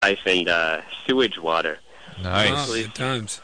siphoned sewage water. Nice. Oh, good times.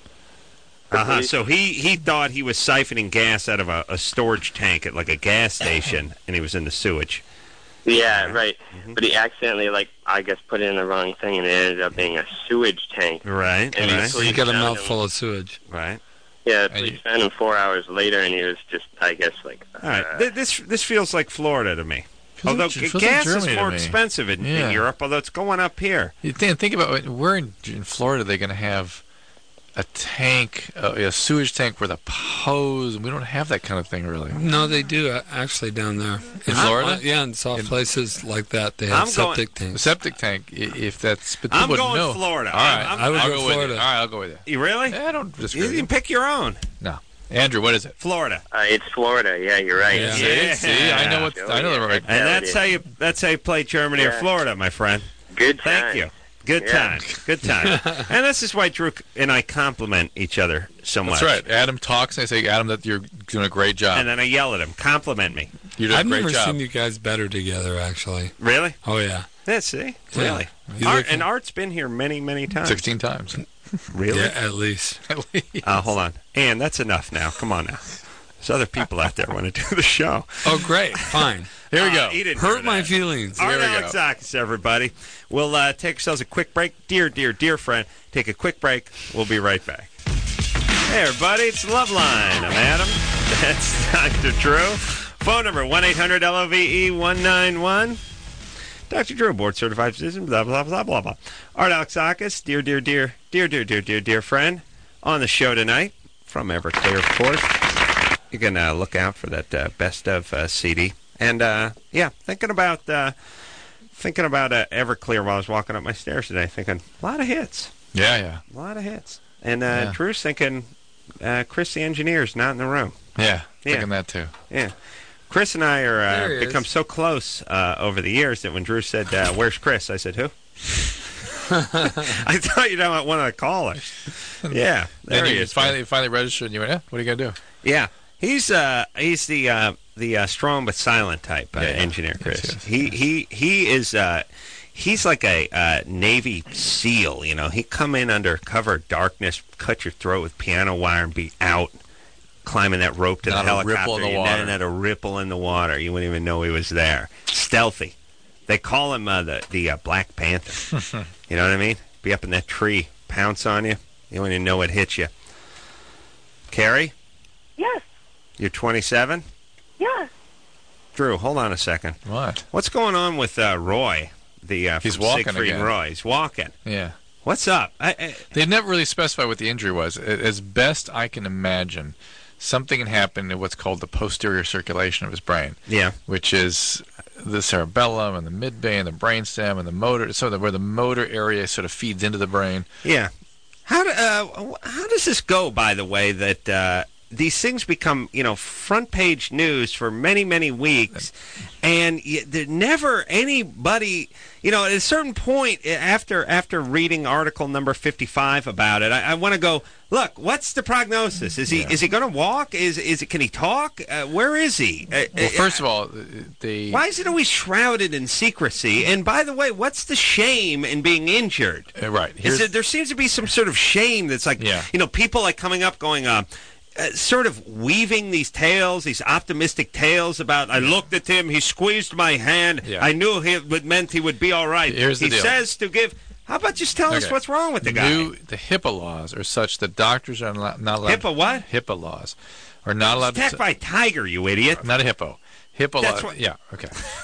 So he thought he was siphoning gas out of a storage tank at like a gas station, and he was in the sewage. Yeah, right. But he accidentally, I guess, put in the wrong thing, and it ended up being a sewage tank. Right, And right. So you got a mouthful of sewage. Right. Yeah, the police found him 4 hours later, and he was just, I guess, like... All right. This feels like Florida to me. Although gas is more expensive in Europe, although it's going up here. You think about it. Where in Florida are they going to have a tank, a sewage tank with a hose? We don't have that kind of thing, really. No, they do actually down there. In Florida? Yeah, in soft places like that, they have septic tanks. Septic tank, if that's... But I'm wouldn't going know. Florida. All right, I would go Florida. All right, I'll go with you. You really? I don't disagree. You can pick your own. No. Andrew, what is it? Florida. It's Florida. Yeah, you're right. Yeah. See, I know the right. And that's how you play Germany or Florida, my friend. Good time. Thank you. Good time. Good time. And this is why Drew and I compliment each other so much. That's right. Adam talks, and I say, Adam, that you're doing a great job. And then I yell at him, compliment me. You're doing a great job. I've never seen you guys better together, actually. Really? Oh, yeah. Yeah, see? Yeah. Really? And Art's been here many, many times. 16 times. Really? Yeah, at least. Hold on. And that's enough now. Come on now. There's other people out there want to do the show. Oh, great. Fine. Here we go. Hurt my feelings. Art Alexakis, everybody. We'll take ourselves a quick break. Dear friend, take a quick break. We'll be right back. Hey, everybody. It's Loveline. I'm Adam. That's Dr. Drew. Phone number, 1-800-LOVE-191. Dr. Drew, board-certified physician, blah, blah, blah, blah, blah. Art Alexakis, dear friend, on the show tonight from Everclear, of course. You can look out for that best of CD. And, thinking about Everclear while I was walking up my stairs today, thinking, a lot of hits. Yeah. A lot of hits. And Drew's thinking, Chris the engineer's not in the room. Yeah, thinking that too. Yeah. Chris and I are become so close over the years that when Drew said, where's Chris? I said, who? I thought you were about one of the callers. Yeah, there he is. Finally registered, and you went, what are you going to do? Yeah. He's the strong but silent type engineer, Chris. Yes. He is he's like a Navy SEAL. You know, he come in under cover of darkness, cut your throat with piano wire, and be out climbing that rope to the helicopter. Not a ripple in the water. Not a ripple in the water. You wouldn't even know he was there. Stealthy. They call him the Black Panther. You know what I mean? Be up in that tree, pounce on you. You wouldn't even know it hit you. Carrie? Yes. You're 27? Yeah. Drew, hold on a second. What? What's going on with Roy? He's walking Siegfried again. Roy. He's walking. Yeah. What's up? They never really specified what the injury was. As best I can imagine, something had happened in what's called the posterior circulation of his brain. Yeah. Which is the cerebellum and the midbrain and the brainstem and the motor, where the motor area sort of feeds into the brain. Yeah. How does this go, by the way, that these things become, front page news for many, many weeks, and there's never anybody, at a certain point after reading article number 55 about it, I want to go, look, what's the prognosis? Is he going to walk? Can he talk? Where is he? Well, first of all, why is it always shrouded in secrecy? And by the way, what's the shame in being injured? Right. There seems to be some sort of shame that's like, people like coming up going, sort of weaving these tales, these optimistic tales about, I looked at him, he squeezed my hand, I knew it meant he would be all right. Here's the deal. He says to give... How about just tell us what's wrong with the guy? The HIPAA laws are such that doctors are not allowed... HIPAA what? HIPAA laws are not allowed to... Attacked by a tiger, you idiot. Not a hippo. HIPAA laws. Yeah, okay.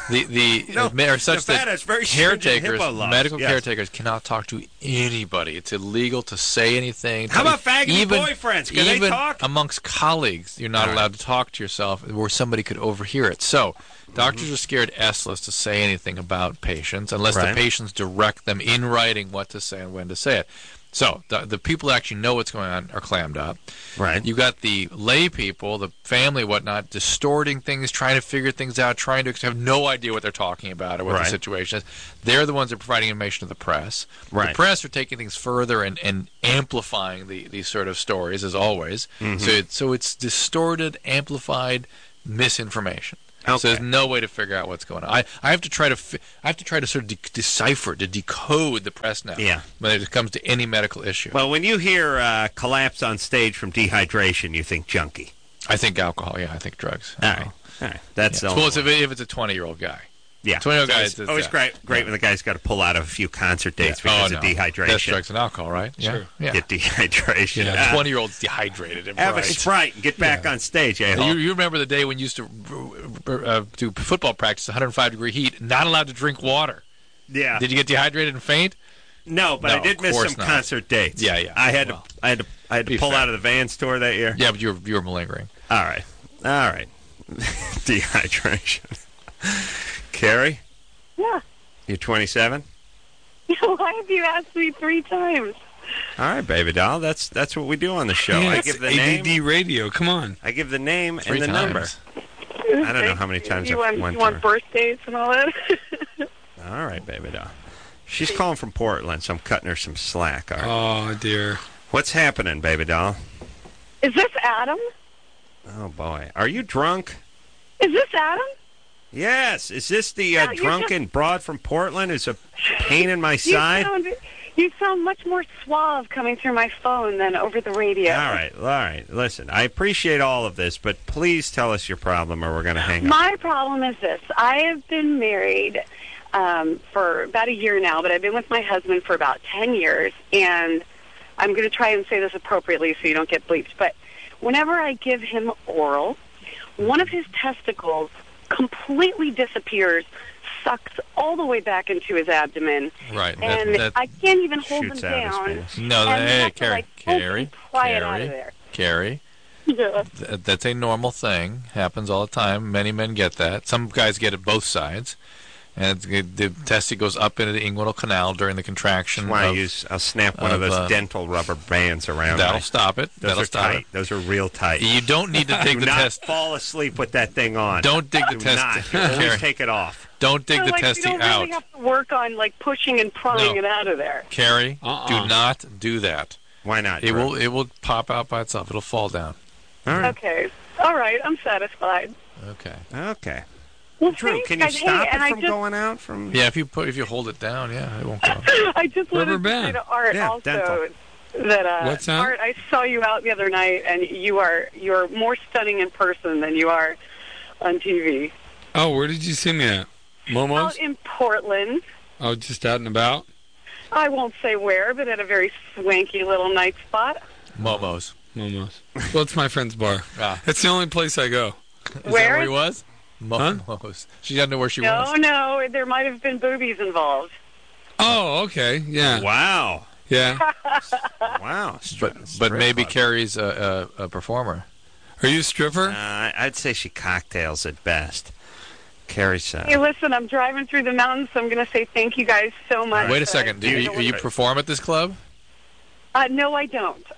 Are such that caretakers, medical caretakers cannot talk to anybody. It's illegal to say anything. How about faggoty boyfriends? Can they talk? Amongst colleagues, you're not allowed to talk to yourself where somebody could overhear it. So, doctors are scared S-less to say anything about patients unless the patients direct them in writing what to say and when to say it. So the people that actually know what's going on are clammed up. Right. You got the lay people, the family, whatnot, distorting things, trying to figure things out, trying to have no idea what they're talking about or what the situation is. They're the ones that are providing information to the press. Right. The press are taking things further and amplifying these sort of stories, as always. So it's distorted, amplified misinformation. So there's no way to figure out what's going on. I have to try to sort of decipher, to decode the press now. Yeah. When it comes to any medical issue. Well, when you hear collapse on stage from dehydration, you think junkie. I think alcohol. Yeah, I think drugs. All right. That's the only well, if it's a 20-year-old guy. Yeah. 20-year-old guy. It's always great when the guy's got to pull out of a few concert dates because of dehydration. That's drugs and alcohol, right? Sure. Yeah. Get dehydration. Yeah. 20-year-old's dehydrated. And have a Sprite and get back on stage. You remember the day when you used to do football practice, 105-degree heat, not allowed to drink water. Yeah. Did you get dehydrated and faint? No, but I did miss some concert dates. Yeah. I had to pull out of the Vans tour that year. Yeah, but you were malingering. All right. Dehydration. Carrie? Yeah. You're 27? Why have you asked me 3 times? All right, baby doll. That's what we do on the show. Yeah, I give the ADD name. radio. Come on. I give the name 3 and the number. I don't know how many times you I've want birthdays and all that? All right, baby doll. She's calling from Portland, so I'm cutting her some slack. All right. Oh, dear. What's happening, baby doll? Is this Adam? Oh, boy. Are you drunk? Is this Adam? Yes. Is this the drunken broad from Portland who's a pain in my side? You sound much more suave coming through my phone than over the radio. All right. Listen, I appreciate all of this, but please tell us your problem or we're going to hang up. My problem is this. I have been married for about a year now, but I've been with my husband for about 10 years, and I'm going to try and say this appropriately so you don't get bleeped, but whenever I give him oral, one of his testicles completely disappears, sucks all the way back into his abdomen. Right. And I can't even hold him down. No, hey, Carrie. Yeah. That's a normal thing. Happens all the time. Many men get that. Some guys get it both sides. And the testy goes up into the inguinal canal during the contraction. I'll snap one of those dental rubber bands around. That'll stop it. Those are tight. Those are real tight. You don't need to dig the test. Do not fall asleep with that thing on. Don't dig the testy. Always take it off. Don't dig the testy out. You out. really have to work on pushing and prying it out of there. Carrie, do not do that. Why not? It will pop out by itself. It'll fall down. All right. Okay. All right. I'm satisfied. Okay. Well, Drew, thanks, can you guys. stop it from going out? Yeah, if you hold it down, it won't go. I just wanted to say to Art also that what's that? Art, I saw you out the other night, and you're more stunning in person than you are on TV. Oh, where did you see me at? Momo's? Out in Portland. Oh, just out and about? I won't say where, but at a very swanky little night spot. Momo's. Well, it's my friend's bar. It's the only place I go. Is that where he was? Momo's. She doesn't know where she was. No, there might have been boobies involved. Oh, okay, yeah. Wow. Yeah. Wow. But maybe Carrie's a performer. Are you a stripper? I'd say she cocktails at best. Carrie's. Hey, listen, I'm driving through the mountains, so I'm going to say thank you guys so much. Wait a second. Do you perform at this club? No, I don't.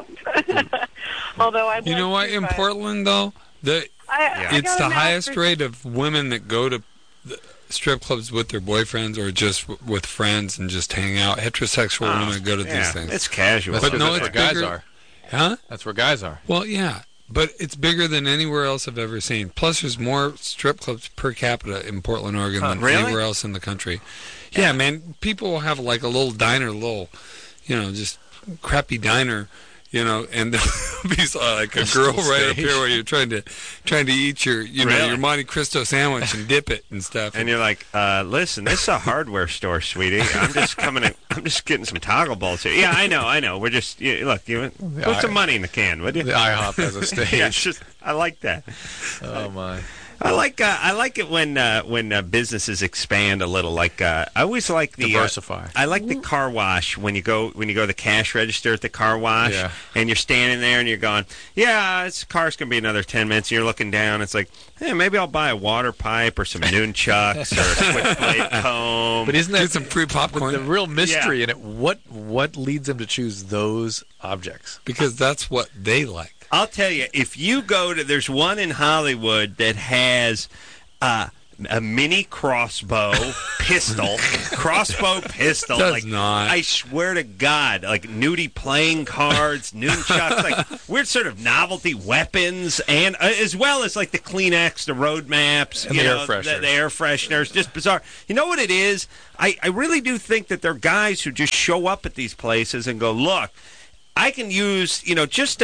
Although I'd You know what? In Portland, though, it's the highest rate of women that go to strip clubs with their boyfriends or just with friends and just hang out. Heterosexual women go to these things. It's casual. That's where guys are. Huh? That's where guys are. Well, yeah. But it's bigger than anywhere else I've ever seen. Plus, there's more strip clubs per capita in Portland, Oregon than anywhere else in the country. Yeah, man. People will have a little diner, just crappy diner, and there'll be like a girl right up here where you're trying to eat your, your Monte Cristo sandwich and dip it and stuff. And you're like, listen, this is a hardware store, sweetie. I'm just getting some toggle bolts here. Yeah, I know. We're just, put some money in the can, would you? The IHOP has a stage. I like that. Oh, my. I like it when businesses expand a little. I always like the diversify. I like the car wash when you go to the cash register at the car wash, and you're standing there and you're going, this car's gonna be another 10 minutes. And you're looking down. It's like, hey, maybe I'll buy a water pipe or some nunchucks or a quick blade comb. But isn't that some free popcorn? The real mystery in it? What leads them to choose those objects? Because that's what they like. I'll tell you, if you go to, there's one in Hollywood that has a mini crossbow pistol. Does not. I swear to God, like nudie playing cards, nunchucks, like weird sort of novelty weapons, and as well as like the Kleenex, the road maps, and the air fresheners. The air fresheners, just bizarre. You know what it is? I really do think that there are guys who just show up at these places and go, look, I can use, just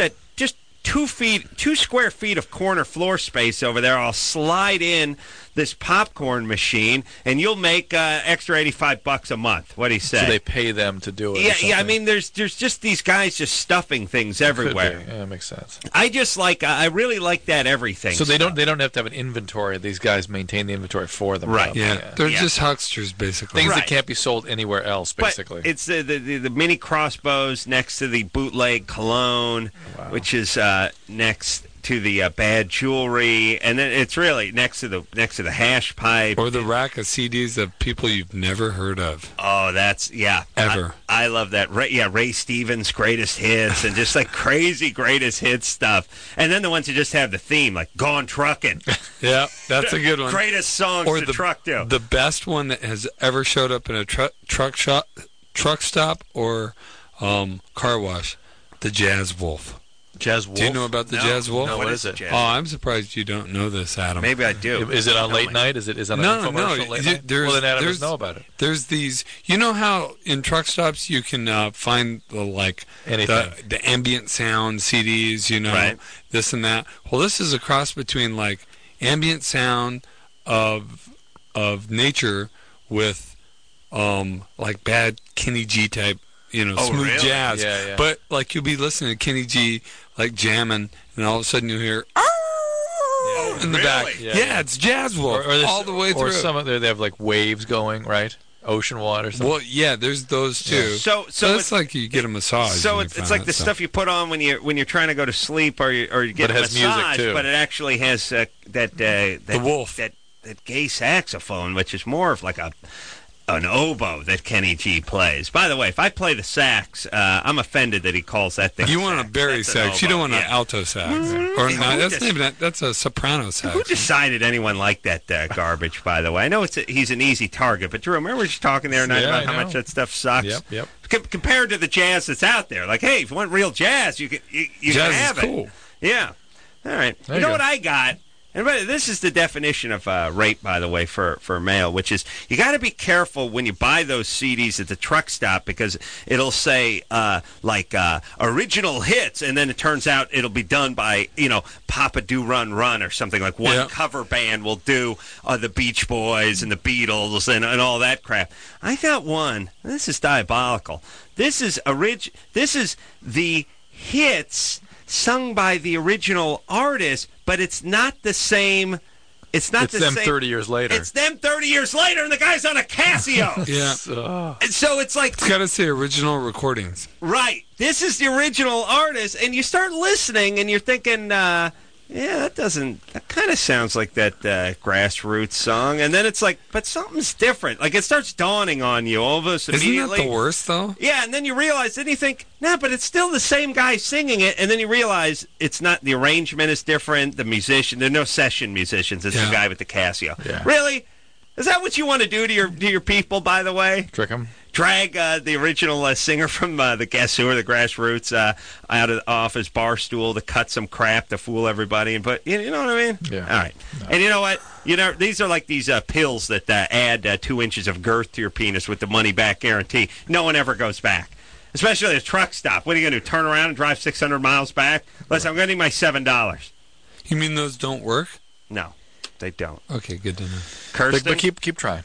2 square feet of corner floor space over there. I'll slide in this popcorn machine, and you'll make extra $85 a month. What do you say? So they pay them to do it. Yeah. I mean, there's just these guys just stuffing things everywhere. Yeah, that makes sense. I really like that everything. So they don't have to have an inventory. These guys maintain the inventory for them. Right. Yeah. They're just hucksters, basically. Things that can't be sold anywhere else, basically. But it's the mini crossbows next to the bootleg cologne, which is next to the bad jewelry, and then it's really next to the hash pipe or the rack of CDs of people you've never heard of. Oh, that's ever. I love that. Ray Stevens' greatest hits and just like crazy greatest hits stuff, and then the ones that just have the theme like "Gone Trucking." Yeah, that's a good one. Greatest songs or to truck to. The best one that has ever showed up in a truck stop or car wash, the Jazz Wolf. Jazz Wolf? Do you know about the Jazz Wolf? No, what is it? Oh, I'm surprised you don't know this, Adam. Maybe I do. Is it on late night? Is it on an infomercial late night? Well, then Adam doesn't know about it. There's these. You know how in truck stops you can find the ambient sound CDs, right. This and that. Well, this is a cross between like ambient sound of nature with like bad Kenny G type, smooth jazz. Yeah. But like you'll be listening to Kenny G like jamming, and all of a sudden you hear in the back. Yeah, it's Jazz Wolf all the way through. Or some of they have like waves going, right? Ocean water. Something. Well, yeah, there's those too. Yeah. So it's like you get a massage. So it's like the stuff you put on when you're trying to go to sleep or you get a massage, but it actually has the wolf. that gay saxophone, which is more of like an oboe that Kenny G plays. By the way, if I play the sax, I'm offended that he calls that thing. You want a bari sax. You don't want an alto sax. Or that's a soprano sax. Who decided anyone liked that garbage? By the way, I know he's an easy target, but Drew, remember we were just talking the other night about how much that stuff sucks. Yep. Compared to the jazz that's out there, like, hey, if you want real jazz, you can have it. Cool. Yeah. All right. You know what I got? And this is the definition of rape, by the way, for male, which is you got to be careful when you buy those CDs at the truck stop because it'll say original hits, and then it turns out it'll be done by Papa Do Run Run or something like one cover band will do the Beach Boys and the Beatles and all that crap. I got one. This is diabolical. This is the hits sung by the original artist, but it's not the same. It's them 30 years later. It's them 30 years later, and the guy's on a Casio. Yeah. And so it's like... It's got to say original recordings. Right. This is the original artist, and you start listening, and you're thinking, that kind of sounds like that Grassroots song. And then it's like, but something's different. Like, it starts dawning on you all of us immediately. Isn't that the worst, though? Yeah, and then you realize, then you think, but it's still the same guy singing it. And then you realize it's not, the arrangement is different, the musician, there are no session musicians. It's the guy with the Casio. Yeah. Really? Is that what you want to do to your people, by the way? Trick them? Drag the original singer from the Guess Who or the Grassroots off his bar stool to cut some crap to fool everybody, and you know what I mean? Yeah. All right. No. And you know what? These are like these pills that add 2 inches of girth to your penis with the money-back guarantee. No one ever goes back, especially at a truck stop. What are you going to do? Turn around and drive 600 miles back? Listen, I'm going to need my $7. You mean those don't work? No, they don't. Okay, good to know. Kirsten, but keep trying.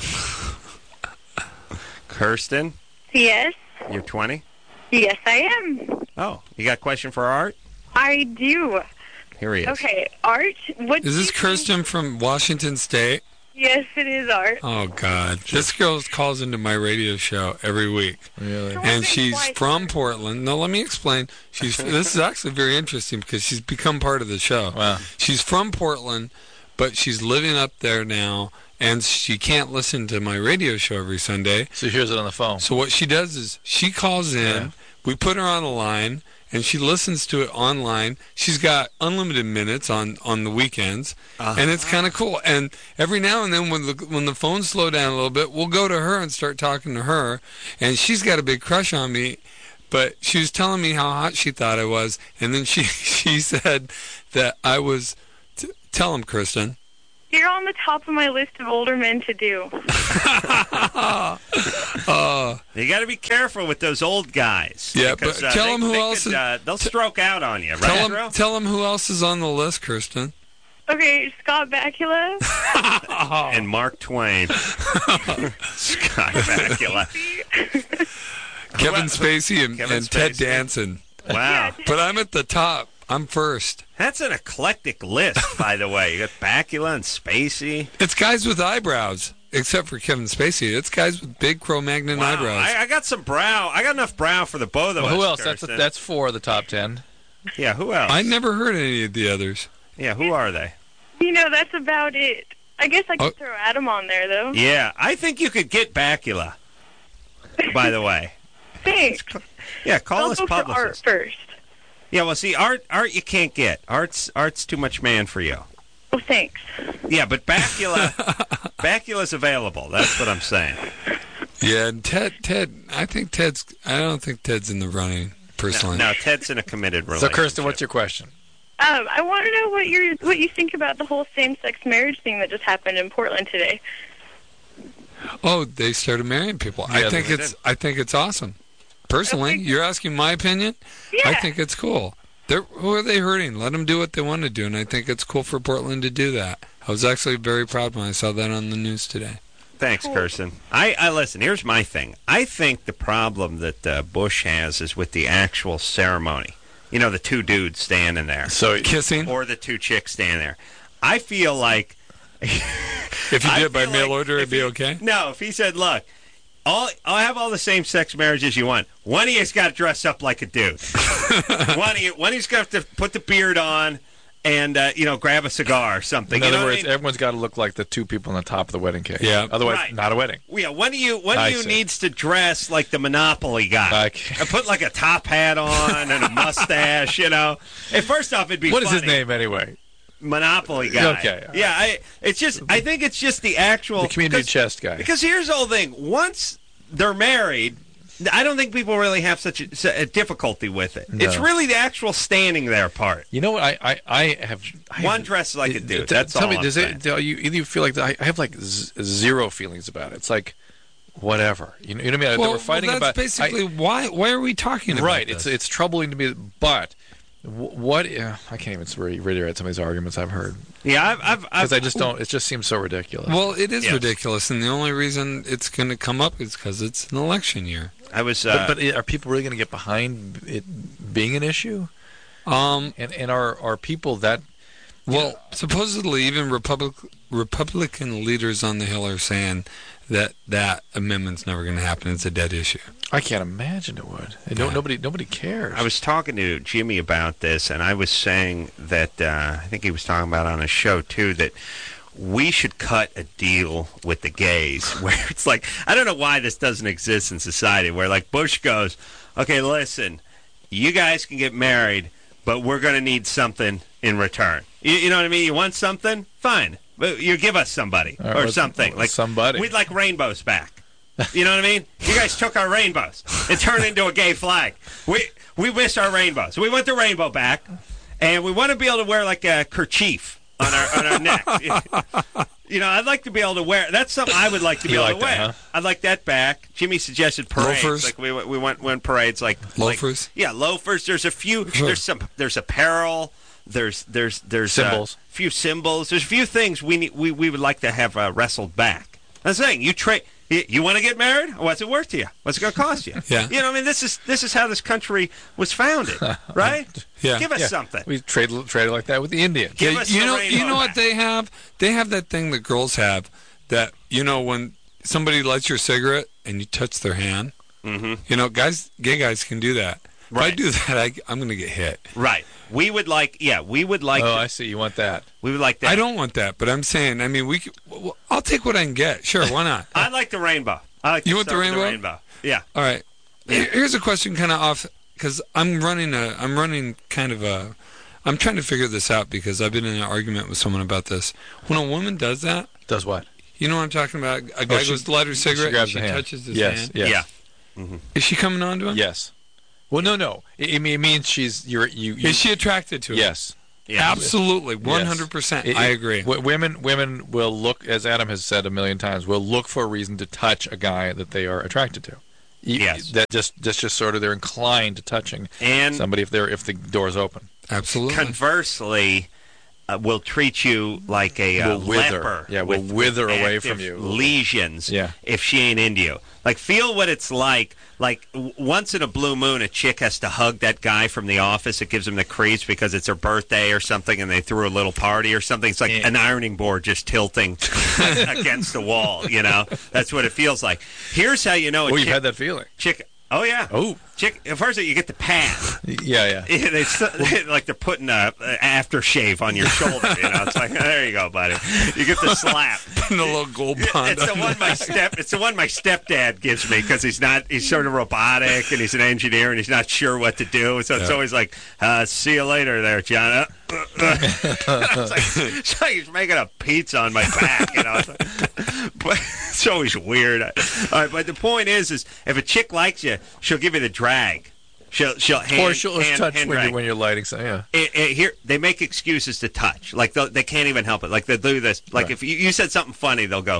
Kirsten? Yes. You're 20? Yes, I am. Oh, you got a question for Art? I do. Here he is. Okay, Art, what is this Kirsten from Washington State? Yes, it is, Art. Oh, God. This girl calls into my radio show every week. Really? And she's from Portland. No, let me explain. This is actually very interesting because she's become part of the show. Wow. She's from Portland, but she's living up there now. And she can't listen to my radio show every Sunday. So she hears it on the phone. So what she does is she calls in, we put her on the line, and she listens to it online. She's got unlimited minutes on the weekends, and it's kind of cool. And every now and then, when the phones slow down a little bit, we'll go to her and start talking to her. And she's got a big crush on me, but she was telling me how hot she thought I was, and then she said that I was. Tell him, Kristen. You're on the top of my list of older men to do. You got to be careful with those old guys. Yeah, because, but tell them who else. They'll stroke out on you, right? Tell them who else is on the list, Kristen. Okay, Scott Bakula. And Mark Twain. Scott Bakula. Kevin Spacey and Ted Danson. Wow. But I'm at the top. I'm first. That's an eclectic list, by the way. You got Bakula and Spacey. It's guys with eyebrows, except for Kevin Spacey. It's guys with big Cro-Magnon eyebrows. I got some brow. I got enough brow for the both of us. Who else? That's 4 of the top 10. Yeah, who else? I never heard any of the others. Yeah, who are they? That's about it. I guess I could throw Adam on there, though. Yeah, I think you could get Bakula, by the way. Thanks. Yeah, call us publicist. For Art first. Yeah, well, see, art you can't get. Art's too much man for you. Oh, thanks. Yeah, but Bakula's available. That's what I'm saying. Yeah, and Ted. I don't think Ted's in the running personally. No, Ted's in a committed relationship. So, Kirsten, what's your question? I want to know what you think about the whole same-sex marriage thing that just happened in Portland today. Oh, they started marrying people. Yeah, I think it's awesome. Personally, you're asking my opinion? Yeah. I think it's cool. Who are they hurting? Let them do what they want to do, and I think it's cool for Portland to do that. I was actually very proud when I saw that on the news today. Thanks, Kirsten. I listen, here's my thing. I think the problem that Bush has is with the actual ceremony. The 2 dudes standing there. So kissing? Or the 2 chicks standing there. I feel like... if you did it by mail order, it'd be okay? No, if he said, look... I'll have all the same-sex marriages you want. One of you's got to dress up like a dude. One of you's got to put the beard on and, grab a cigar or something. In other words, everyone's got to look like the 2 people on the top of the wedding cake. Yeah. Otherwise, not a wedding. Yeah, one of you needs to dress like the Monopoly guy. And put like a top hat on and a mustache, And first off, it'd be What funny. is his name anyway? Monopoly guy. Okay. Yeah, I think it's just the actual... The community chest guy. Because here's the whole thing. Once they're married, I don't think people really have such a difficulty with it. No. It's really the actual standing there part. You know what? I have... One dress like a dude. That's all I'm saying. Either you feel like... I have like zero feelings about it. It's like... Whatever, you know what I mean. They were fighting that's about basically why are we talking about right? This? It's troubling to me, but what I can't even reiterate some of these arguments I've heard. Yeah, because I just don't. It just seems so ridiculous. Well, it is ridiculous, and the only reason it's going to come up is because it's an election year. I was, but are people really going to get behind it being an issue? And are people that? Well, supposedly even Republican leaders on the Hill are saying that amendment's never going to happen. It's a dead issue. I can't imagine it would. Nobody cares. I was talking to Jimmy about this, and I was saying that I think he was talking about on a show too that we should cut a deal with the gays where it's like, I don't know why this doesn't exist in society, where like Bush goes, okay, listen, you guys can get married, but we're going to need something in return. You know what I mean? You want something? Fine. But you give us somebody or something. Like somebody. We'd like rainbows back. You know what I mean? You guys took our rainbows and turned into a gay flag. We missed our rainbows. We want the rainbow back, and we want to be able to wear like a kerchief on our neck. I'd like to be able to wear. That's something I would like to be able to wear. Huh? I'd like that back. Jimmy suggested parades. Loafers. Like we went parades like loafers. Loafers. There's a few. Sure. There's apparel. There's symbols. Few symbols. There's a few things we would like to have wrestled back. I'm saying you want to get married? What's it worth to you? What's it going to cost you? Yeah. I mean, this is how this country was founded, right? Yeah. Give us something. We traded like that with the Indians. You know what they have? They have that thing that girls have that when somebody lights your cigarette and you touch their hand. Mm-hmm. Gay guys can do that. Right. If I do that, I'm going to get hit. Right. We would like. Oh, I see. You want that? We would like that. I don't want that, but I'm saying. I mean, I'll take what I can get. Sure, why not? I like the rainbow. You want the rainbow? Yeah. All right. Here's a question, kind of because I'm running kind of a. I'm trying to figure this out because I've been in an argument with someone about this. When a woman does that, does what? You know what I'm talking about? A guy goes to light her cigarette and she touches his hand. Yes. Yeah. Mm-hmm. Is she coming on to him? Yes. Well, no. It means you. Is she attracted to him? Yes. Yeah. Absolutely, 100%. Yes. I agree. Women will look, as Adam has said a million times, will look for a reason to touch a guy that they are attracted to. Yes. That's just sort of they're inclined to touching somebody if the door's open. Absolutely. Conversely, will treat you like a leper. Yeah, will wither away from you. Lesions. Yeah. If she ain't into you. Like, feel what it's like. Like, once in a blue moon, a chick has to hug that guy from the office. It gives him the creeps because it's her birthday or something, and they threw a little party or something. It's like an ironing board just tilting against the wall, you know? That's what it feels like. Here's how you know a chick... you've had that feeling. Chick... Oh, yeah. Oh. Chick, first you get the pad. Yeah. Like they're putting a aftershave on your shoulder. You know, it's like, there you go, buddy. You get the slap. Putting a little gold bond. It's the one my stepdad gives me because he's sort of robotic and he's an engineer and he's not sure what to do. So it's always like, see you later there, John. It's like he's making a pizza on my back, you know. But it's always weird. All right, but the point is if a chick likes you, she'll give you the drag. She'll touch when you're lighting something. Yeah. Here they make excuses to touch. Like they can't even help it. Like they'll do this. Like if you said something funny, they'll go.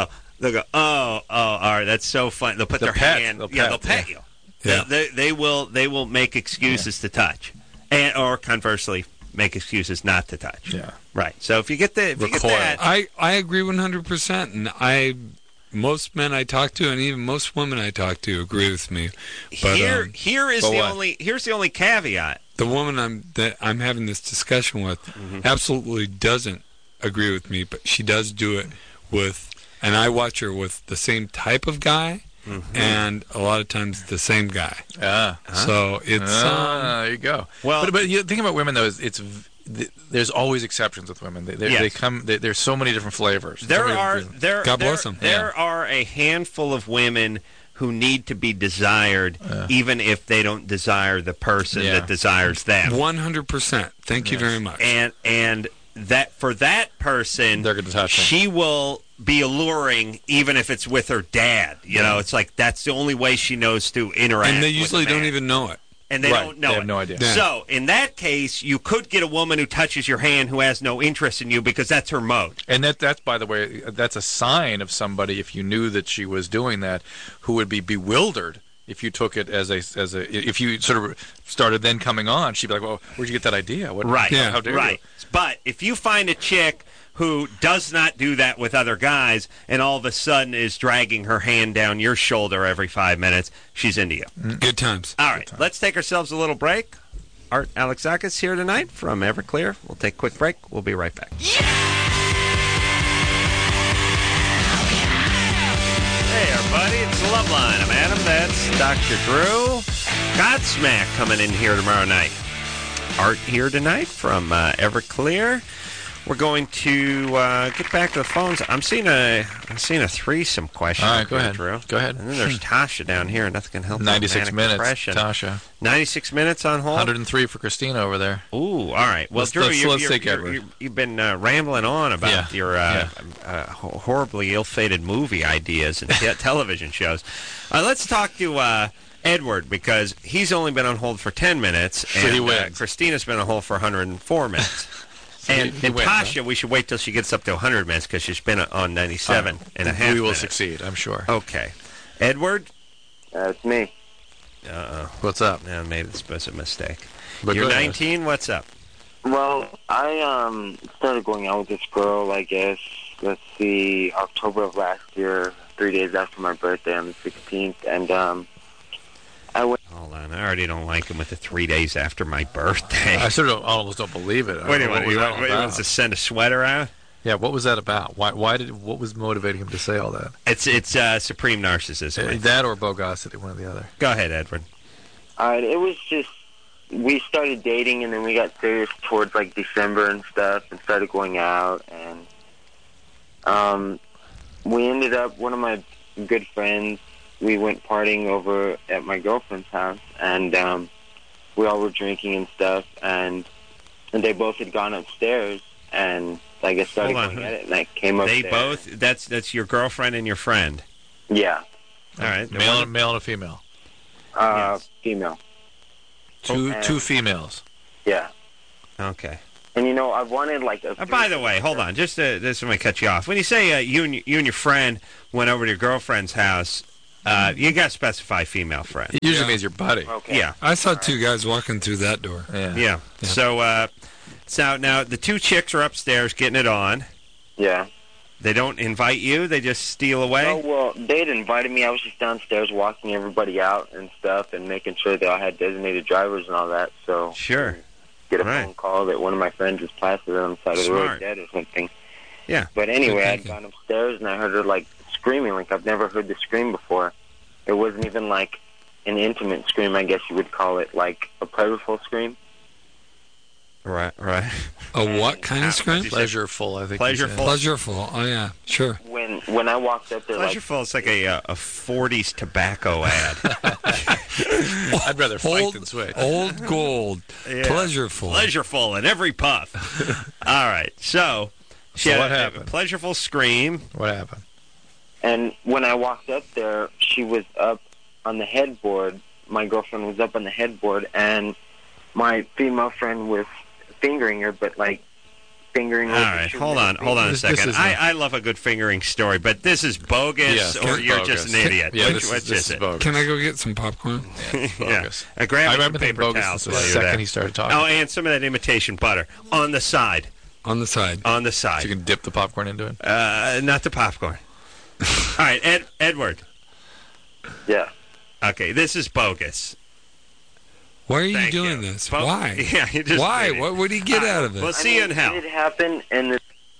Oh, all right, that's so funny. They'll put their hand. They'll pet you. Yeah. They will make excuses to touch, or conversely make excuses not to touch. Yeah. Right. So if you get that, I agree 100%, and most men I talk to, and even most women I talk to, agree with me. But here's the only caveat. The woman that I'm having this discussion with absolutely doesn't agree with me, but she does do it with, and I watch her with the same type of guy. And a lot of times the same guy. So it's there you go. Well, but the thing about women though is there's always exceptions with women. There's so many different flavors. God bless them. There are a handful of women who need to be desired, even if they don't desire the person that desires them. 100%. Thank you very much. And that for that person, they're going to touch them. She will be alluring, even if it's with her dad. You know, it's like that's the only way she knows to interact. And they usually don't even know it. And they don't know they have no idea. Yeah. So, in that case, you could get a woman who touches your hand who has no interest in you because that's her mode. And that's by the way, that's a sign of somebody, if you knew that she was doing that, who would be bewildered if you took it as a if you sort of started then coming on. She'd be like, well, where'd you get that idea? Right. How dare you? But if you find a chick who does not do that with other guys and all of a sudden is dragging her hand down your shoulder every 5 minutes, she's into you. Good times. All right, let's take ourselves a little break. Art Alexakis here tonight from Everclear. We'll take a quick break. We'll be right back. Hey, everybody, it's Loveline. I'm Adam. That's Dr. Drew. Godsmack coming in here tomorrow night. Art here tonight from Everclear. We're going to get back to the phones. I'm seeing a threesome question. All right, go ahead. Drew. Go ahead. And then there's Tasha down here. Nothing can help. 96 minutes, depression. Tasha. 96 minutes on hold. 103 for Christina over there. Ooh, all right. Well, Drew, let's take Edward. You've been rambling on about your horribly ill-fated movie ideas and television shows. Let's talk to Edward, because he's only been on hold for 10 minutes, and Christina's been on hold for 104 minutes. And Tasha, we should wait till she gets up to 100 minutes because she's been on 97 and a half. We will succeed, I'm sure. Okay. Edward? It's me. What's up? I made a mistake. But you're 19? What's up? Well, I started going out with this girl, I guess, let's see, October of last year, 3 days after my birthday on the 16th, and I went... Hold on, I already don't like him with the 3 days after my birthday. I sort of almost don't believe it. Wait a minute, you want to send a sweater out? Yeah, what was that about? What was motivating him to say all that? It's supreme narcissism. That or bogosity, one or the other. Go ahead, Edward. All right, it was just, we started dating, and then we got serious towards, like, December and stuff, and started going out, and we ended up, one of my good friends, we went partying over at my girlfriend's house, and we all were drinking and stuff, and they both had gone upstairs, and I guess started going at it, and I came up. They both. That's your girlfriend and your friend. Yeah. All right. Male and a female. Yes. Female. Two females. Yeah. Okay. And I've wanted like a. By the way, hold on. Just this may cut you off. When you say you and your friend went over to your girlfriend's house, you got to specify female friend. It usually means your buddy. Okay. Yeah. I saw two guys walking through that door. Yeah. So now the two chicks are upstairs getting it on. Yeah. They don't invite you. They just steal away. Oh well, they'd invited me. I was just downstairs walking everybody out and stuff, and making sure they all had designated drivers and all that. So sure. Get a phone call that one of my friends was plastered on the side of the road dead or something. Yeah. But anyway, I'd gone upstairs and I heard her like screaming like I've never heard the scream before. It wasn't even like an intimate scream, I guess you would call it, like a pleasureful scream. Right. A what kind of scream? Pleasureful, I think. Pleasureful. Oh yeah, sure. When I walked up there, pleasureful. It's like a 40s tobacco ad. I'd rather fight than switch. Old gold. Yeah. Pleasureful in every puff. All right. So she had what happened? A pleasureful scream. What happened? And when I walked up there, she was up on the headboard. My girlfriend was up on the headboard, and my female friend was fingering her, but like fingering her. All right, hold on a second. I love a good fingering story, but this is bogus, or you're bogus. just an idiot. Yeah, which is it? Bogus. Can I go get some popcorn? Yeah. I grabbed some paper bogus towels the while you were second there. he started talking. Oh, and some of that imitation butter on the side. On the side. On the side. So you can dip the popcorn into it? Not the popcorn. All right, Edward. Yeah. Okay, this is bogus. Why are you doing this? Why? Yeah, why? What would he get out of it? We'll see you in hell. It happened, and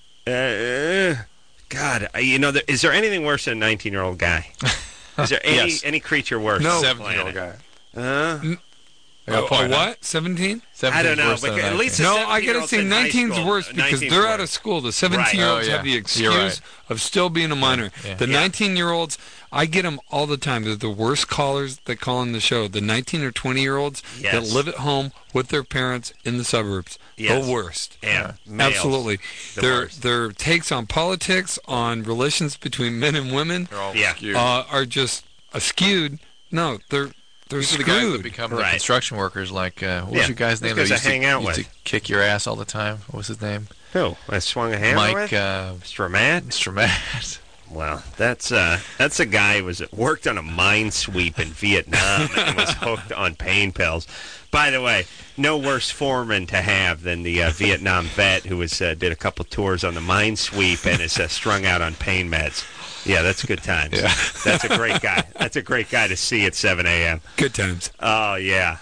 God, is there anything worse than a 19-year-old guy? Is there any creature worse? No, 17-year-old guy. What? 17? I don't know, but at least I gotta say 19's worse because they're out of school. The 17-year-olds have the excuse of still being a minor. The 19-year-olds, I get them all the time. They're the worst callers that call in the show. The 19 or 20-year-olds that live at home with their parents in the suburbs. The worst. Yeah, absolutely. Their takes on politics, on relations between men and women, are just skewed. No, they're These are the screwed. guys that become the construction workers. Like, what was your guy's name? That used to kick your ass all the time. What was his name? Who? I swung a hammer with? Mr. Matt. Mr. Matt. Well, that's a guy who worked on a minesweep in Vietnam and was hooked on pain pills. By the way, no worse foreman to have than the Vietnam vet who did a couple tours on the minesweep and is strung out on pain meds. Yeah, that's good times. Yeah. That's a great guy. That's a great guy to see at 7 a.m. Good times. Oh, yeah.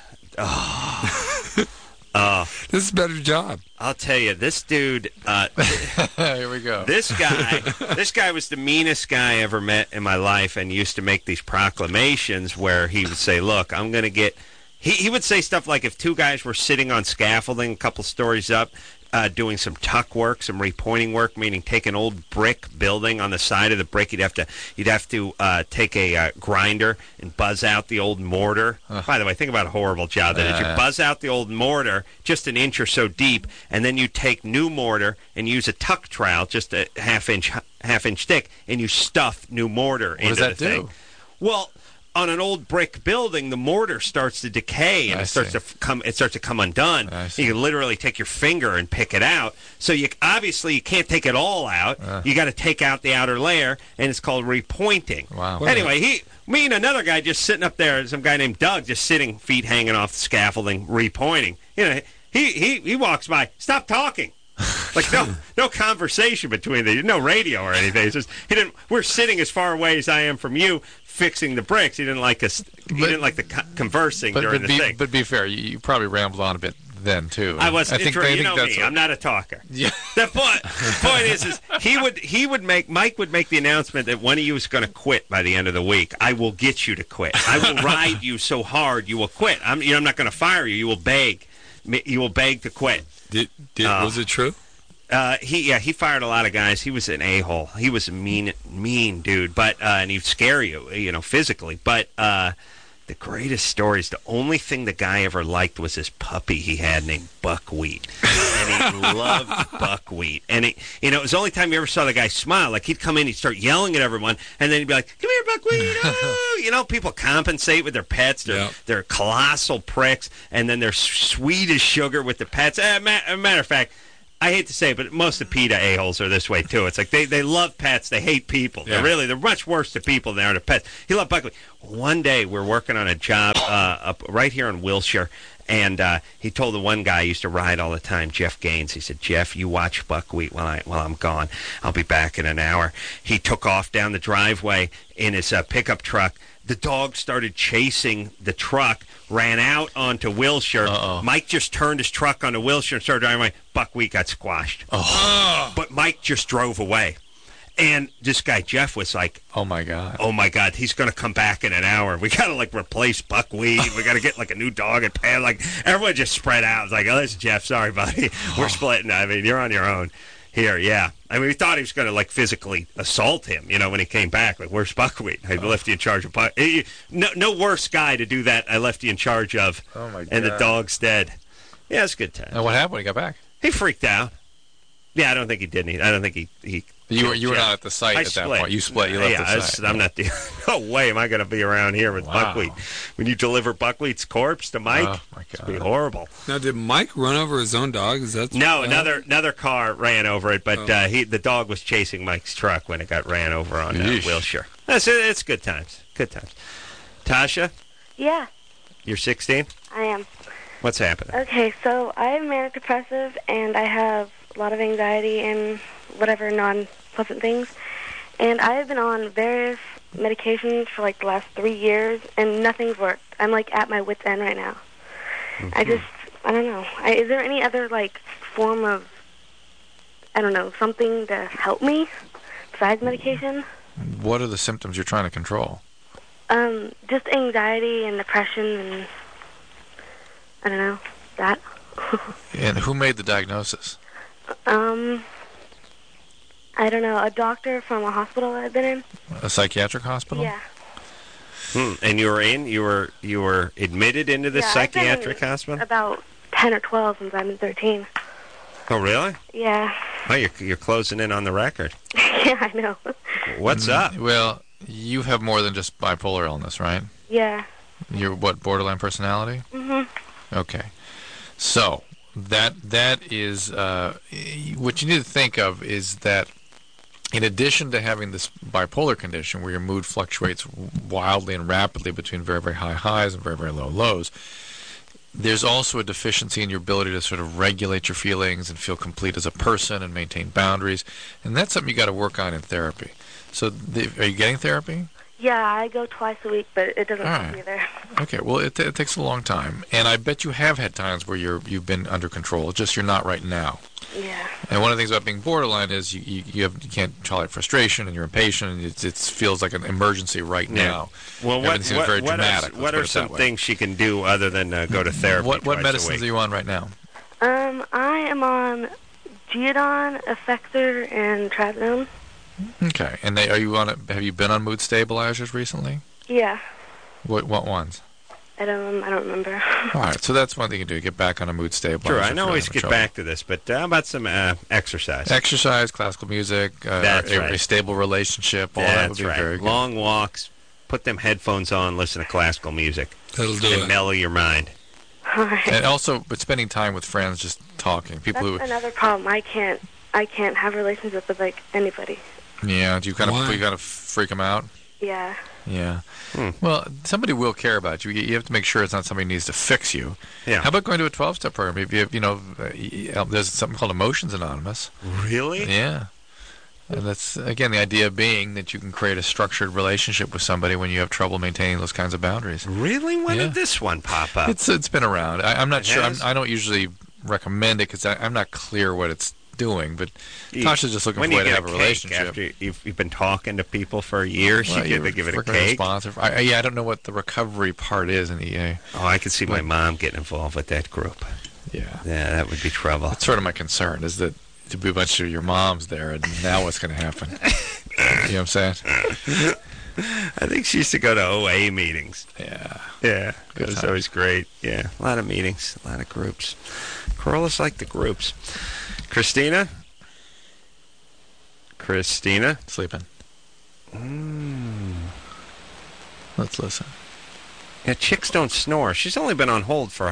This is a better job. I'll tell you, this dude... Here we go. This guy was the meanest guy I ever met in my life and used to make these proclamations where he would say, look, I'm going to get... He would say stuff like if two guys were sitting on scaffolding a couple stories up, doing some tuck work, some repointing work, meaning take an old brick building on the side of the brick. You'd have to take a grinder and buzz out the old mortar. By the way, think about a horrible job that is. You buzz out the old mortar just an inch or so deep, and then you take new mortar and use a tuck trowel, just a half inch thick, and you stuff new mortar into the thing. What does that do? Well, on an old brick building, the mortar starts to decay and it starts to come undone. You can literally take your finger and pick it out. So you can't take it all out. You got to take out the outer layer, and it's called repointing. Wow. Anyway, me and another guy just sitting up there, some guy named Doug, just sitting, feet hanging off the scaffolding, repointing. He walks by, stop talking. Like no conversation between no radio or anything. It's just we're sitting as far away as I am from you, fixing the bricks. He didn't like us. He didn't like the conversing during the thing. But be fair, you probably rambled on a bit then too. I was. I think me. I'm not a talker. Yeah. The point is Mike would make the announcement that one of you is going to quit by the end of the week. I will get you to quit. I will ride you so hard you will quit. I'm not going to fire you. You will beg. You will beg to quit. Was it true? He fired a lot of guys. He was an a-hole. He was a mean dude, but and he'd scare you, physically. But the greatest stories. The only thing the guy ever liked was this puppy he had named Buckwheat. And he loved Buckwheat. And it was the only time you ever saw the guy smile. Like, he'd come in, he'd start yelling at everyone, and then he'd be like, come here, Buckwheat. Oh! People compensate with their pets. They're colossal pricks, and then they're sweet as sugar with the pets. Matter of fact, I hate to say it, but most of the PETA a-holes are this way, too. It's like they love pets. They hate people. Yeah. They're much worse to people than they are to pets. He loved Buckwheat. One day, we're working on a job up right here in Wilshire, and he told the one guy I used to ride all the time, Jeff Gaines. He said, Jeff, you watch Buckwheat while I'm gone. I'll be back in an hour. He took off down the driveway in his pickup truck. The dog started chasing the truck, ran out onto Wilshire. Uh-oh. Mike just turned his truck onto Wilshire and started driving away. Buckwheat got squashed. Oh. But Mike just drove away. And this guy, Jeff, was like, oh, my God, he's going to come back in an hour. We got to, replace Buckwheat. We got to get, a new dog and pay. Everyone just spread out. It's like, oh, this is Jeff. Sorry, buddy. We're splitting. I mean, you're on your own. Here, yeah. I mean, we thought he was going to, physically assault him, when he came back. Where's Buckwheat? I left you in charge of Buckwheat. No worse guy to do that I left you in charge of. Oh, my God. And the dog's dead. Yeah, it's a good time. And what happened when he got back? He freaked out. Yeah, I don't think he did anything. I don't think he You were not at the site at that point. You split. You left the site. I'm not. No way am I going to be around here with Buckwheat. When you deliver Buckwheat's corpse to Mike, oh my God, it'd be horrible. Now, did Mike run over his own dog? Is that no? Another car ran over it, but the dog was chasing Mike's truck when it got ran over on Wilshire. It's good times. Good times. Tasha? Yeah. You're 16? I am. What's happening? Okay, so I am manic depressive, and I have a lot of anxiety and whatever non-pleasant things. And I have been on various medications for the last 3 years, and nothing's worked. I'm at my wit's end right now. Mm-hmm. I don't know. Is there any other form of, I don't know, something to help me besides medication? What are the symptoms you're trying to control? Just anxiety and depression and I don't know, that. And who made the diagnosis? I don't know, a doctor from a hospital I've been in. A psychiatric hospital? Yeah. And you were admitted into this psychiatric hospital? About 10 or 12 since I've been 13. Oh, really? Yeah. Oh, you're closing in on the record. Yeah, I know. What's up? Well, you have more than just bipolar illness, right? Yeah. You're borderline personality? Mm-hmm. Okay. So, that is what you need to think of is that in addition to having this bipolar condition where your mood fluctuates wildly and rapidly between very, very high highs and very, very low lows, there's also a deficiency in your ability to sort of regulate your feelings and feel complete as a person and maintain boundaries. And that's something you got to work on in therapy. So are you getting therapy? Yeah, I go twice a week, but it doesn't help either. Okay, well, it takes a long time. And I bet you have had times where you've been under control, just you're not right now. Yeah. And one of the things about being borderline is you can't tolerate frustration and you're impatient and it feels like an emergency right now. Well, what are some things she can do other than go to therapy? What medicines are you on right now? I am on Geodon, Effexor, and Trazodone. Okay, and have you been on mood stabilizers recently? Yeah. What ones? I don't remember. All right, so that's one thing you can do, get back on a mood stabilizer. Sure, I know always get back to this, but how about some exercise? Exercise, classical music, a stable relationship, all that would be very good. Long walks, put them headphones on, listen to classical music. That'll do it. Mellow your mind. All right. And also, but spending time with friends, just talking. That's another problem. I can't have relationships with anybody. Yeah, do you kind of freak them out? Yeah. Yeah. Well, somebody will care about you. You have to make sure it's not somebody who needs to fix you. Yeah. How about going to a 12-step program? If you have, there's something called Emotions Anonymous. Really? Yeah. And that's, again, the idea being that you can create a structured relationship with somebody when you have trouble maintaining those kinds of boundaries. Really? When did this one pop up? It's been around. I'm not sure. I don't usually recommend it because I'm not clear what it's doing, but Tasha's just looking for a way to have a relationship. After you've been talking to people for years, you give it a cake. I don't know what the recovery part is in EA. Oh, I could see my mom getting involved with that group. Yeah, that would be trouble. That's sort of my concern, is that to be a bunch of your moms there, and now what's going to happen? You know what I'm saying? I think she used to go to OA meetings. Yeah. Yeah. It was time. always great. Yeah. A lot of meetings, a lot of groups. Corollas like the groups. Christina? Sleeping. Let's listen. Yeah, chicks don't snore. She's only been on hold for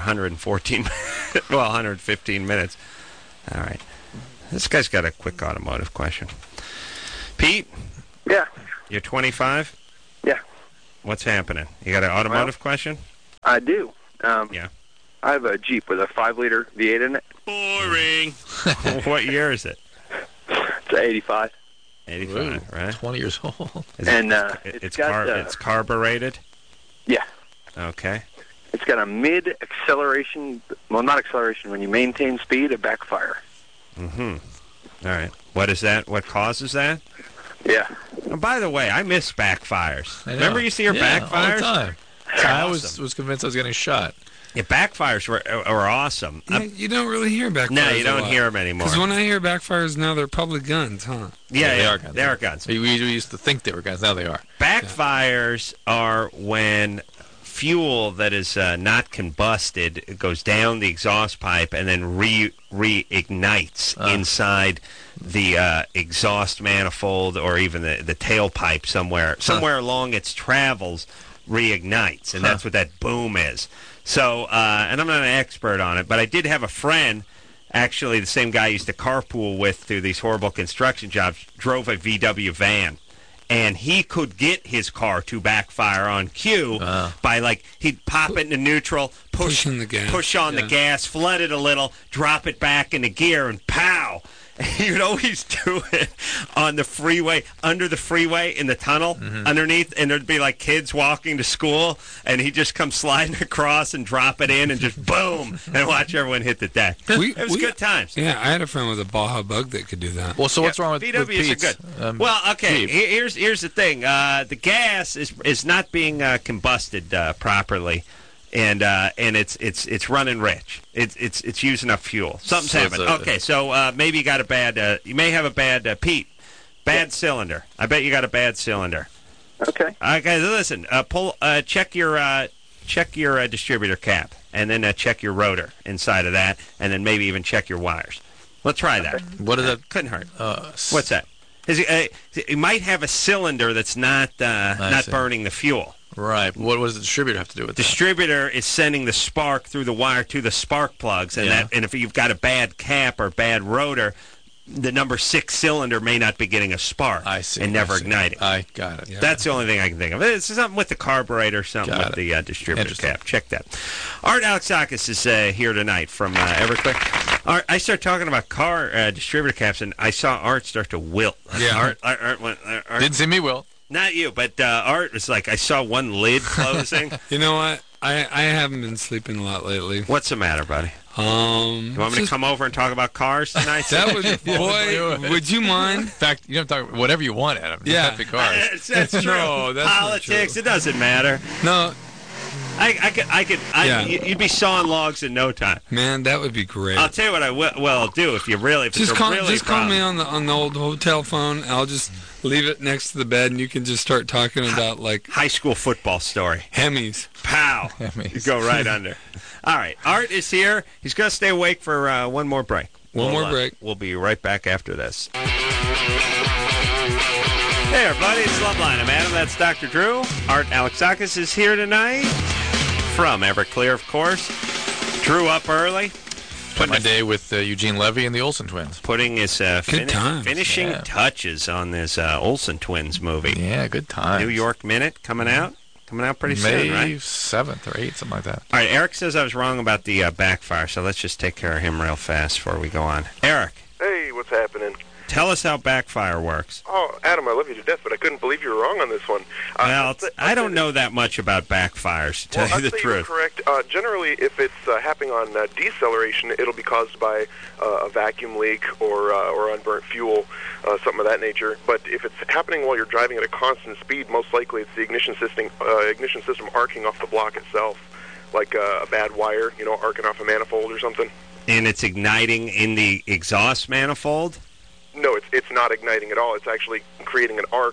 115 minutes. All right. This guy's got a quick automotive question. Pete? Yeah. You're 25? Yeah. What's happening? You got an automotive question? I do. Yeah. I have a Jeep with a 5-liter V8 in it. Boring. What year is it? It's an 85. 85, right? 20 years old. It's carbureted? Yeah. Okay. It's got a mid-acceleration, well, not acceleration, when you maintain speed, a backfire. Mm-hmm. All right. What is that? What causes that? Yeah. Oh, by the way, I miss backfires. Remember you see your backfires? All the time. I was convinced I was getting shot. Yeah, backfires were awesome. Yeah, you don't really hear backfires. No, you don't hear them anymore. Because when I hear backfires now, they're public guns, huh? Yeah, they are guns. They are guns. We used to think they were guns. Now they are. Backfires are when fuel that is not combusted goes down the exhaust pipe and then reignites inside the exhaust manifold or even the tailpipe somewhere along its travels reignites, and that's what that boom is. So, and I'm not an expert on it, but I did have a friend, actually the same guy I used to carpool with through these horrible construction jobs, drove a VW van. And he could get his car to backfire on cue by, he'd pop it into neutral, push on the gas, flood it a little, drop it back into gear, and pow! You'd always do it on the freeway, under the freeway, in the tunnel, underneath, and there'd be, kids walking to school, and he'd just come sliding across and drop it in and just boom, and watch everyone hit the deck. It was good times. Yeah, I had a friend with a Baja Bug that could do that. Well, so what's wrong with VWs Pete's? are good. Well, okay, here's the thing. The gas is not being combusted properly. And it's running rich. It's using up fuel. Something's happened. Okay, so maybe you got a bad. You may have a bad bad cylinder. I bet you got a bad cylinder. Okay. Okay. Listen. Check your distributor cap, and then check your rotor inside of that, and then maybe even check your wires. Let's try that. What is that? Couldn't hurt. What's that? You might have a cylinder that's not burning the fuel. Right. What does the distributor have to do with that? Distributor is sending the spark through the wire to the spark plugs, and and if you've got a bad cap or bad rotor, the number 6 cylinder may not be getting a spark. I see. And never igniting. I got it. Yeah. That's the only thing I can think of. It's something with the carburetor, something with the distributor cap. Check that. Art Alexakis is here tonight from Everclear. Art, I started talking about car distributor caps, and I saw Art start to wilt. Yeah. Art didn't see me wilt. Not you, but Art was like, I saw one lid closing. You know what? I haven't been sleeping a lot lately. What's the matter, buddy? You want me to come over and talk about cars tonight? That would, boy, would you mind? In fact, you don't talk whatever you want, Adam. Yeah, cars. That's true. No, that's politics. Not true. It doesn't matter. No. You'd be sawing logs in no time. Man, that would be great. I'll tell you what I'll do if just call me on the old hotel phone. I'll just leave it next to the bed, and you can just start talking about high school football story. Hemis. Pow. Hemis. You go right under. All right, Art is here. He's going to stay awake for one more break. One more break. We'll be right back after this. Hey, everybody, it's Loveline. I'm Adam. That's Dr. Drew. Art Alexakis is here tonight from Everclear, of course. Drew up early. Spent my day with Eugene Levy and the Olsen twins. Putting his finishing touches on this Olsen twins movie. Yeah, good times. New York Minute coming out. Coming out pretty soon, right? May 7th or 8th, something like that. All right, Eric says I was wrong about the backfire, so let's just take care of him real fast before we go on. Eric. Hey, what's happening? Tell us how backfire works. Oh, Adam, I love you to death, but I couldn't believe you were wrong on this one. Well, I don't know that much about backfires, to tell you the truth. You're correct. Generally, if it's happening on deceleration, it'll be caused by a vacuum leak or unburnt fuel, something of that nature. But if it's happening while you're driving at a constant speed, most likely it's the ignition system arcing off the block itself, like a bad wire, arcing off a manifold or something. And it's igniting in the exhaust manifold? No, it's not igniting at all. It's actually creating an arc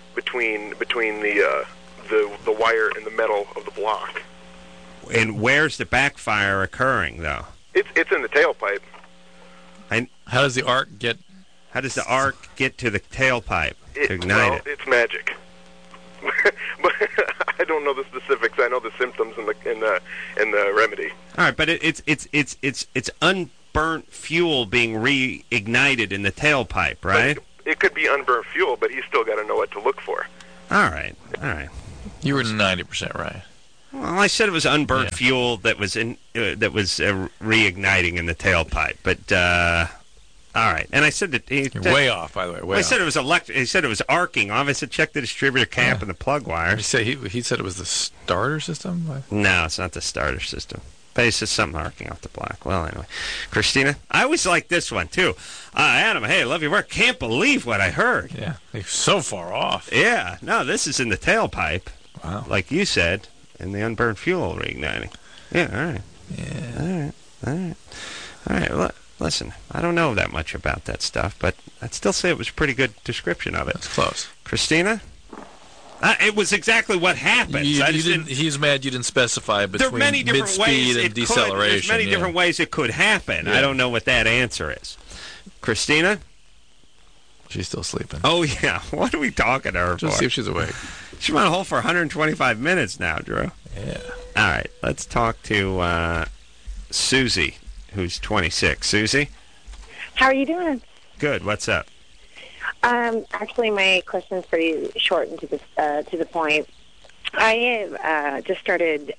between the wire and the metal of the block. And where's the backfire occurring, though? It's in the tailpipe. How does the arc get? How does the arc get to the tailpipe to ignite it? It's magic. But I don't know the specifics. I know the symptoms and the remedy. All right, but it's unburnt fuel being reignited in the tailpipe, right? It could be unburnt fuel, but he's still got to know what to look for. All right. You were 90% right. Well, I said it was unburnt fuel that was reigniting in the tailpipe, but all right. And I said that you're way off, by the way. I said it was He said it was arcing. Obviously, check the distributor cap and the plug wire. He said it was the starter system. No, it's not the starter system. But he says something arcing off the block. Well, anyway, Christina, I always like this one too. Adam, hey, love your work. Can't believe what I heard. Yeah, you're so far off. Yeah, no, this is in the tailpipe. Wow, like you said, in the unburned fuel reigniting. Yeah, all right. Yeah, all right. Well, listen, I don't know that much about that stuff, but I'd still say it was a pretty good description of it. That's close. Christina? It was exactly what happened. He's mad you didn't specify between mid-speed and deceleration. There's many different ways it could happen. Yeah. I don't know what that answer is. Christina? She's still sleeping. Oh, yeah. What are we talking to her for? Just see if she's awake. She's been on hold for 125 minutes now, Drew. Yeah. All right. Let's talk to Susie, who's 26. Susie? How are you doing? Good. What's up? Actually, my question is pretty short and to the point. I have just started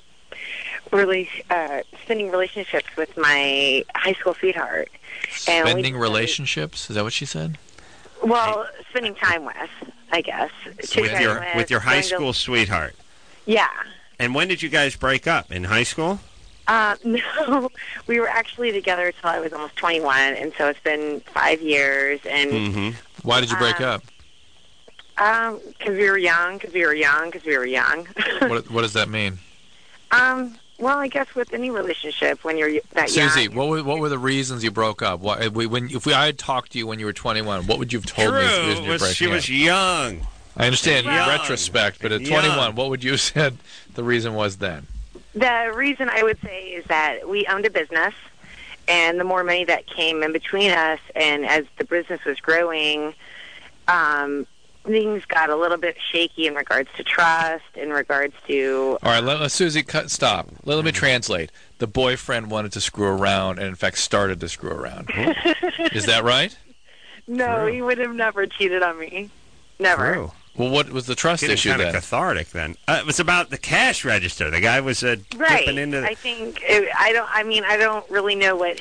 spending relationships with my high school sweetheart. Spending relationships? Is that what she said? Well, spending time with, I guess. With your high school sweetheart? Yeah. And when did you guys break up? In high school? No, we were actually together until I was almost 21, and so it's been 5 years. And why did you break up? Because we were young. What does that mean? Well, I guess with any relationship, when you're that young. Susie, what were the reasons you broke up? If I had talked to you when you were 21, what would you have told me? She was young. I understand in retrospect, but at 21, what would you have said the reason was then? The reason I would say is that we owned a business, and the more money that came in between us, and as the business was growing, things got a little bit shaky in regards to trust, in regards to... All right, let Susie, stop. Let me translate. The boyfriend wanted to screw around, and in fact started to screw around. Is that right? No, he would have never cheated on me. Never. True. Well, what was the trust issue then? Kind of cathartic then. It was about the cash register. The guy was dipping into. I think I don't really know what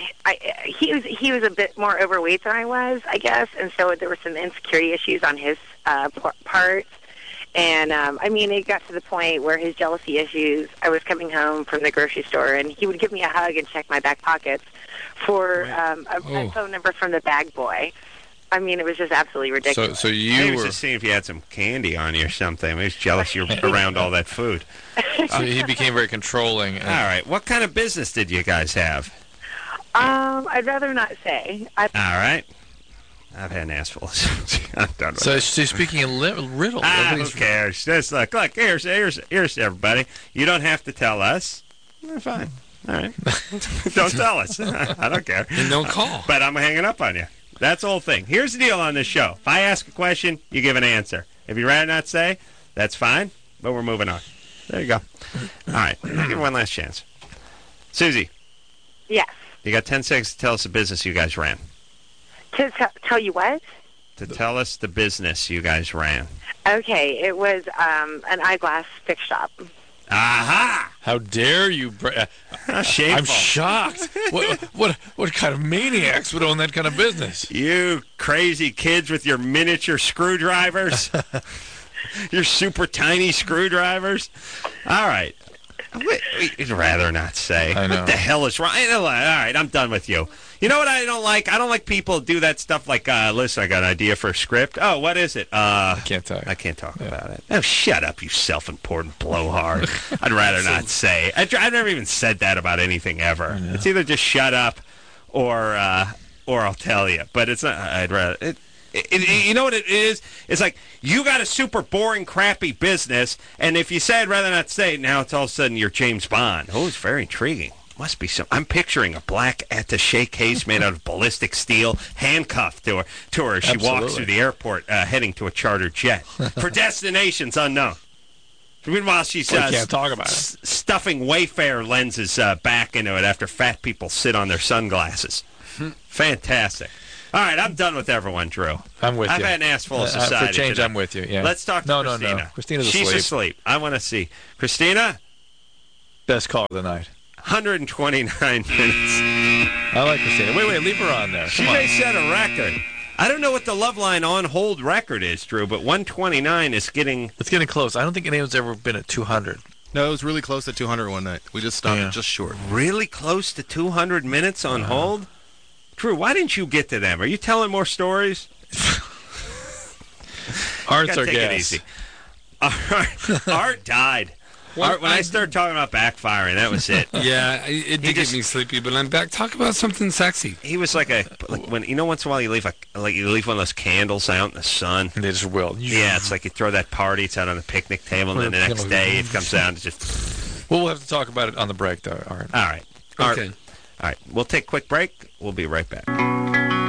he was a bit more overweight than I was, I guess, and so there were some insecurity issues on his part. And it got to the point where his jealousy issues. I was coming home from the grocery store, and he would give me a hug and check my back pockets for a phone number from the bag boy. I mean, it was just absolutely ridiculous. So he was just seeing if you had some candy on you or something. He was jealous you were around all that food. So he became very controlling. All right. What kind of business did you guys have? I'd rather not say. All right. I've had an ass full. I'm done with that. She's speaking in riddle. Who cares? Just look, here's everybody. You don't have to tell us. Fine. All right. Don't tell us. I don't care. And don't call. But I'm hanging up on you. That's the whole thing. Here's the deal on this show. If I ask a question, you give an answer. If you'd rather not say, that's fine, but we're moving on. There you go. All right. I'll give one last chance. Susie. Yes. You got 10 seconds to tell us the business you guys ran. To tell you what? To tell us the business you guys ran. Okay. It was an eyeglass fix shop. Aha! How dare you? Shameful. I'm shocked. What kind of maniacs would own that kind of business? You crazy kids with your miniature screwdrivers. Your super tiny screwdrivers. All right. We'd rather not say. I know. What the hell is wrong? All right, I'm done with you. You know what I don't like? I don't like people who do that stuff like, listen, I got an idea for a script. Oh, what is it? I can't tell you. I can't talk about it. Oh, shut up, you self-important blowhard. I'd rather not say. I've never even said that about anything ever. It's either just shut up or I'll tell you. But it's not. I'd rather. You know what it is? It's like you got a super boring, crappy business, and if you say I'd rather not say it, now it's all of a sudden you're James Bond. Oh, it's very intriguing. Must be some. I'm picturing a black attaché case made out of ballistic steel, handcuffed to her as she walks through the airport, heading to a charter jet for destinations unknown. Meanwhile, she's can't talk about it. Stuffing Wayfair lenses back into it after fat people sit on their sunglasses. Fantastic. All right, I'm done with everyone, Drew. I'm with you. I've had an ass full of society For change, today. I'm with you. Yeah. Let's talk to Christina. No. Christina's She's asleep. asleep. I want to see. Christina? Best call of the night. 129 minutes. I like Christina. Wait, leave her on there. She may set a record. I don't know what the Loveline on-hold record is, Drew, but 129 is getting... It's getting close. I don't think anyone's ever been at 200. No, it was really close at 200 one night. We just stopped it just short. Really close to 200 minutes on hold? Drew, why didn't you get to them? Are you telling more stories? Art's our take guess. it easy. Art died. Art, when I started talking about backfiring, that was it. Yeah, it did get me sleepy, but I'm back. Talk about something sexy. He was like when once in a while you leave one of those candles out in the sun. And they just will. Yeah, it's like you throw that party. It's out on the picnic table, and then the next day it comes down to just. Well, we'll have to talk about it on the break, though, Art. All right. Okay. All right. We'll take a quick break. We'll be right back.